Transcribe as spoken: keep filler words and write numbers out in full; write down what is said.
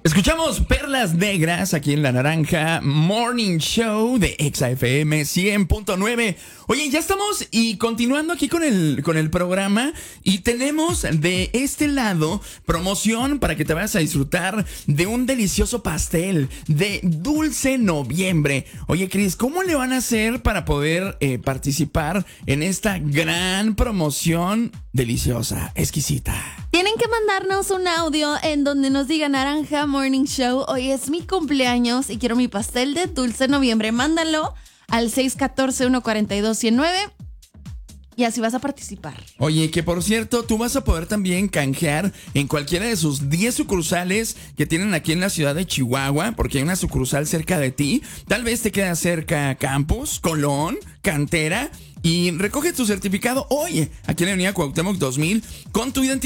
Escuchamos Perlas Negras aquí en La Naranja Morning Show de Exa F M cien punto nueve. Oye, ya estamos y continuando aquí con el, con el programa y tenemos de este lado promoción para que te vayas a disfrutar de un delicioso pastel de Dulce Noviembre. Oye, Cris, ¿cómo le van a hacer para poder eh, participar en esta gran promoción deliciosa, exquisita? Tienen que mandarnos un audio en donde nos diga Naranja Morning Show, hoy es mi cumpleaños y quiero mi pastel de Dulce Noviembre. Mándalo al seis uno cuatro, uno cuatro dos, uno cero nueve y así vas a participar. Oye, que por cierto, tú vas a poder también canjear en cualquiera de sus diez sucursales que tienen aquí en la ciudad de Chihuahua, porque hay una sucursal cerca de ti. Tal vez te queda cerca Campus, Colón, Cantera, y recoge tu certificado hoy aquí en la avenida Cuauhtémoc dos mil con tu identidad